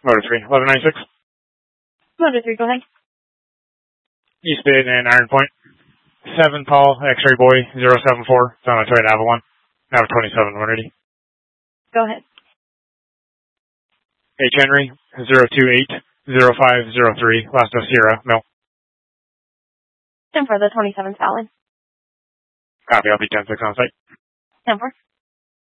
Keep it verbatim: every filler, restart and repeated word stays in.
Motor three, eleven ninety-six. Motor three, go ahead. East Bid and Iron Point. seven Paul, X-Ray Boy, zero seven four. It's on its way to Avalon. Nav twenty-seven, one eighty. Go ahead. H. Henry, zero two eight, zero five zero three. Last of Sierra, Mill. ten for the twenty-seven, solid. Copy, I'll be ten six on site. ten four.